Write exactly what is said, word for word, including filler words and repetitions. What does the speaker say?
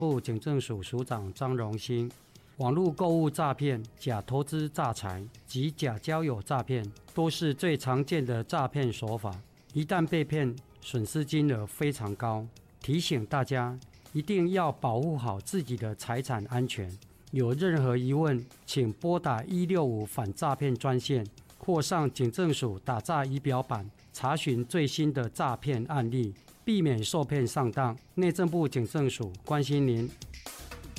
部警政署署长张荣兴。网络购物诈骗、假投资诈财及假交友诈骗都是最常见的诈骗手法，一旦被骗，损失金额非常高。提醒大家一定要保护好自己的财产安全。有任何疑问，请拨打一六五反诈骗专线，或上警政署打诈仪表板查询最新的诈骗案例，避免受骗上当。内政部警政署关心您。